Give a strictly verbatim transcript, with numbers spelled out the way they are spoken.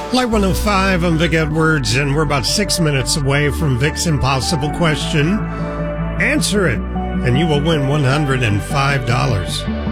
Light one oh five, I'm Vic Edwards, and we're about six minutes away from Vic's impossible question. Answer it, and you will win one hundred five dollars.